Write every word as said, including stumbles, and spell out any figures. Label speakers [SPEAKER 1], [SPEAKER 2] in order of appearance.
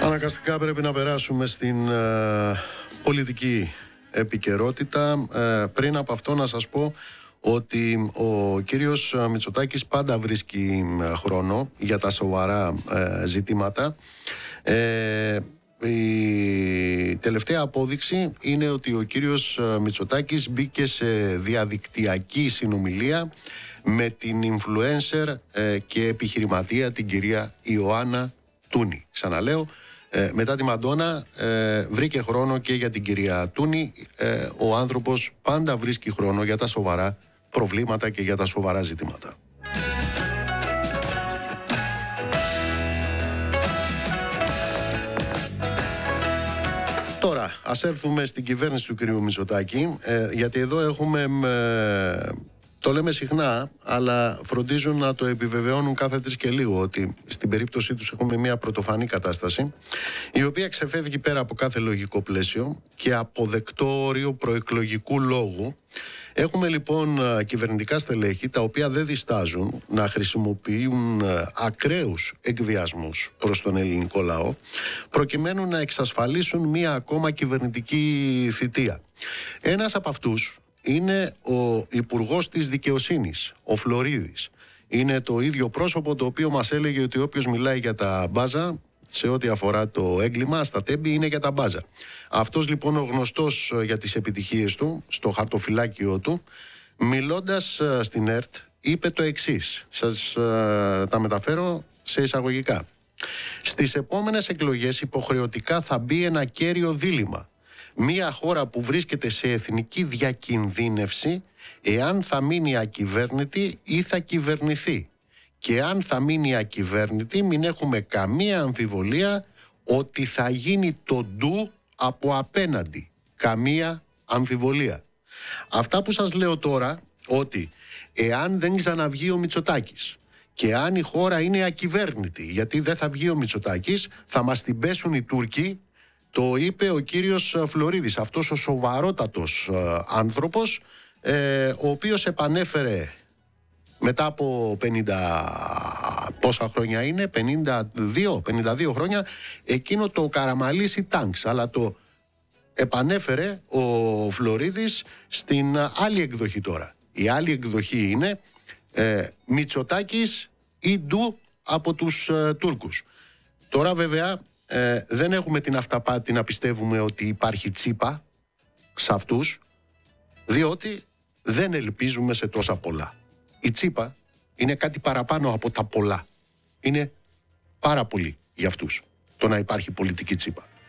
[SPEAKER 1] Αναγκαστικά πρέπει να περάσουμε στην ε, πολιτική επικαιρότητα. Ε, πριν από αυτό να σας πω ότι ο κύριος Μητσοτάκης πάντα βρίσκει χρόνο για τα σοβαρά ε, ζητήματα. Ε, η τελευταία απόδειξη είναι ότι ο κύριος Μητσοτάκης μπήκε σε διαδικτυακή συνομιλία με την influencer ε, και επιχειρηματία την κυρία Ιωάννα Τούνη. Ξαναλέω, ε, μετά τη Μαντόνα ε, βρήκε χρόνο και για την κυρία Τούνη. Ε, ο άνθρωπος πάντα βρίσκει χρόνο για τα σοβαρά προβλήματα και για τα σοβαρά ζητήματα. Τώρα, ας έρθουμε στην κυβέρνηση του κυρίου Μητσοτάκη, ε, γιατί εδώ έχουμε... Ε, το λέμε συχνά, αλλά φροντίζουν να το επιβεβαιώνουν κάθε τρεις και λίγο, ότι στην περίπτωσή τους έχουμε μια πρωτοφανή κατάσταση, η οποία ξεφεύγει πέρα από κάθε λογικό πλαίσιο και αποδεκτό όριο προεκλογικού λόγου. Έχουμε λοιπόν κυβερνητικά στελέχη, τα οποία δεν διστάζουν να χρησιμοποιούν ακραίους εκβιασμούς προς τον ελληνικό λαό, προκειμένου να εξασφαλίσουν μια ακόμα κυβερνητική θητεία. Ένας από αυτούς είναι ο Υπουργός της Δικαιοσύνης, ο Φλωρίδης. Είναι το ίδιο πρόσωπο το οποίο μας έλεγε ότι όποιος μιλάει για τα μπάζα, σε ό,τι αφορά το έγκλημα στα τέμπη, είναι για τα μπάζα. Αυτός λοιπόν ο γνωστός για τις επιτυχίες του, στο χαρτοφυλάκιο του, μιλώντας στην ΕΡΤ, είπε το εξής. Σας ε, τα μεταφέρω σε εισαγωγικά. Στις επόμενες εκλογές υποχρεωτικά θα μπει ένα κέριο δίλημμα. Μία χώρα που βρίσκεται σε εθνική διακινδύνευση, εάν θα μείνει ακυβέρνητη ή θα κυβερνηθεί. Και αν θα μείνει ακυβέρνητη, μην έχουμε καμία αμφιβολία ότι θα γίνει το ντου από απέναντι. Καμία αμφιβολία. Αυτά που σας λέω τώρα, ότι εάν δεν ξαναβγεί ο Μητσοτάκης και αν η χώρα είναι ακυβέρνητη, γιατί δεν θα βγει ο Μητσοτάκης, θα μας την πέσουν οι Τούρκοι. Το είπε ο κύριος Φλωρίδης, αυτός ο σοβαρότατος ε, άνθρωπος, ε, ο οποίος επανέφερε μετά από πενήντα πόσα χρόνια είναι, πενήντα δύο, πενήντα δύο χρόνια, εκείνο το Καραμαλίσι Τάγκς, αλλά το επανέφερε ο Φλωρίδης στην άλλη εκδοχή τώρα. Η άλλη εκδοχή είναι ε, Μητσοτάκης ή ντου από τους ε, Τούρκους. Τώρα βέβαια Ε, δεν έχουμε την αυταπάτη να πιστεύουμε ότι υπάρχει τσίπα σε αυτούς, διότι δεν ελπίζουμε σε τόσα πολλά. Η τσίπα είναι κάτι παραπάνω από τα πολλά. Είναι πάρα πολύ για αυτούς το να υπάρχει πολιτική τσίπα.